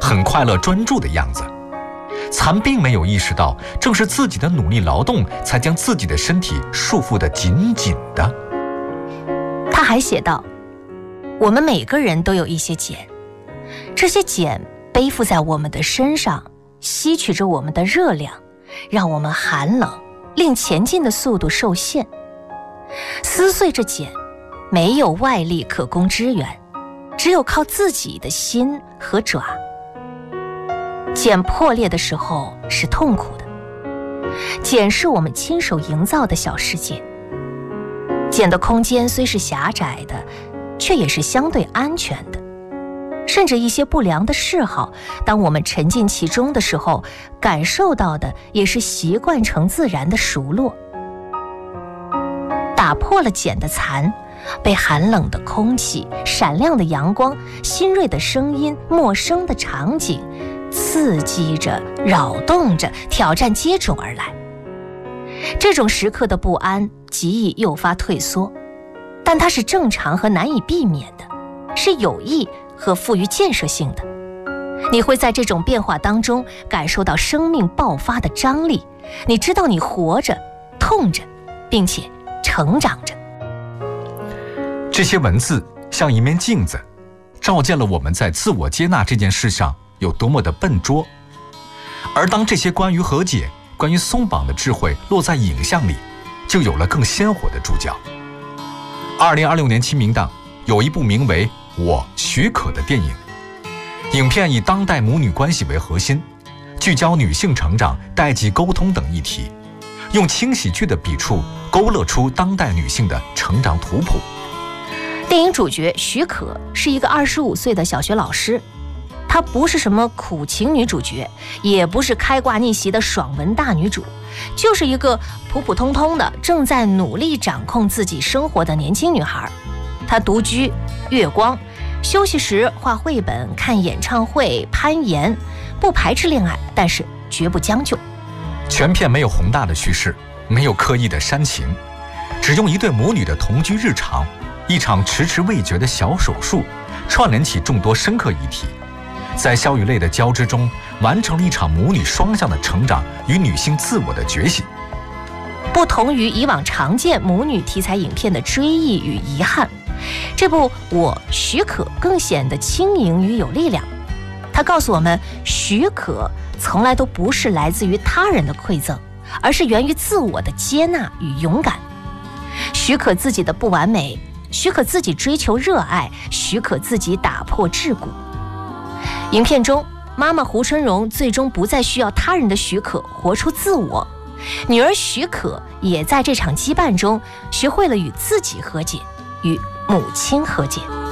很快乐专注的样子。蚕并没有意识到，正是自己的努力劳动才将自己的身体束缚得紧紧的。 他还写道，我们每个人都有一些茧，这些茧背负在我们的身上，吸取着我们的热量，让我们寒冷，令前进的速度受限。撕碎这茧，没有外力可供支援，只有靠自己的心和爪。茧破裂的时候是痛苦的，茧是我们亲手营造的小世界。茧的空间虽是狭窄的，却也是相对安全的。甚至一些不良的嗜好，当我们沉浸其中的时候，感受到的也是习惯成自然的熟络。打破了茧的蚕，被寒冷的空气、闪亮的阳光、新锐的声音、陌生的场景刺激着、扰动着，挑战接踵而来。这种时刻的不安极易诱发退缩，但它是正常和难以避免的，是有益和富于建设性的。你会在这种变化当中感受到生命爆发的张力，你知道你活着、痛着，并且成长着。 这些文字像一面镜子，照见了我们在自我接纳这件事上有多么的笨拙。而当这些关于和解、关于松绑的智慧落在影像里，就有了更鲜活的注脚。2026年清明档有一部名为《我许可》的电影，影片以当代母女关系为核心，聚焦女性成长、代际沟通等议题，用轻喜剧的笔触勾勒出当代女性的成长图谱。 电影主角许可是一个25岁的小学老师，她不是什么苦情女主角，也不是开挂逆袭的爽文大女主，就是一个普普通通的正在努力掌控自己生活的年轻女孩。她独居、月光，休息时画绘本、看演唱会、攀岩，不排斥恋爱，但是绝不将就。 全片没有宏大的叙事，没有刻意的煽情，只用一对母女的同居日常，一场迟迟未决的小手术，串联起众多深刻议题，在笑与泪的交织中，完成了一场母女双向的成长与女性自我的觉醒。 不同于以往常见母女题材影片的追忆与遗憾，这部《我许可》更显得轻盈与有力量。它告诉我们，许可从来都不是来自于他人的馈赠，而是源于自我的接纳与勇敢。许可自己的不完美，许可自己追求热爱，许可自己打破桎梏。影片中，妈妈胡春荣最终不再需要他人的许可活出自我，女儿许可也在这场羁绊中学会了与自己和解，与母亲和解。